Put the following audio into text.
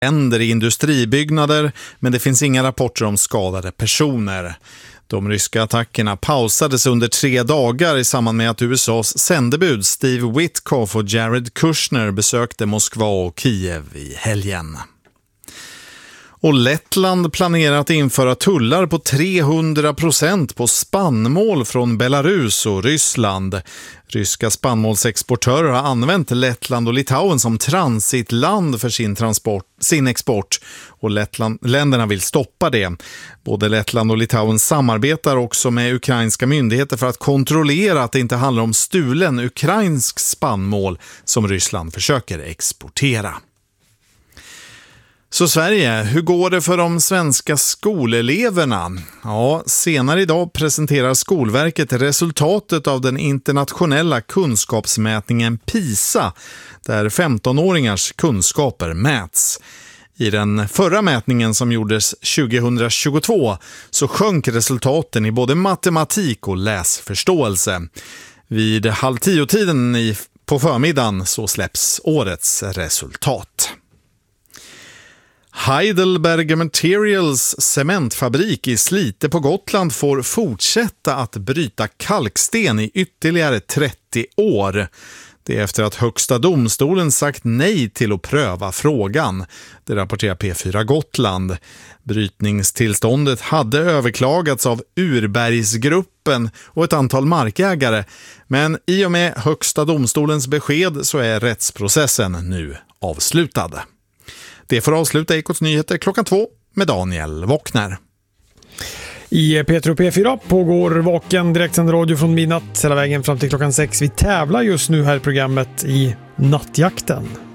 bränder i industribyggnader, men det finns inga rapporter om skadade personer. De ryska attackerna pausades under 3 dagar i samband med att USAs sändebud Steve Witkoff och Jared Kushner besökte Moskva och Kiev i helgen. Och Lettland planerar att införa tullar på 300% på spannmål från Belarus och Ryssland. Ryska spannmålsexportörer har använt Lettland och Litauen som transitland för sin export och länderna vill stoppa det. Både Lettland och Litauen samarbetar också med ukrainska myndigheter för att kontrollera att det inte handlar om stulen ukrainsk spannmål som Ryssland försöker exportera. Så Sverige, hur går det för de svenska skoleleverna? Ja, senare idag presenterar Skolverket resultatet av den internationella kunskapsmätningen PISA, där 15-åringars kunskaper mäts. I den förra mätningen som gjordes 2022 så sjönk resultaten i både matematik och läsförståelse. Vid 9:30 på förmiddagen så släpps årets resultat. Heidelberg Materials cementfabrik i Slite på Gotland får fortsätta att bryta kalksten i ytterligare 30 år. Det är efter att Högsta domstolen sagt nej till att pröva frågan. Det rapporterar P4 Gotland. Brytningstillståndet hade överklagats av Urbergsgruppen och ett antal markägare. Men i och med Högsta domstolens besked så är rättsprocessen nu avslutad. Det får avsluta Ekots nyheter 2:00 med Daniel Wockner. I Petro P4 pågår vaken direktsänd radio från midnatt hela vägen fram till 6:00. Vi tävlar just nu här i programmet i Nattjakten.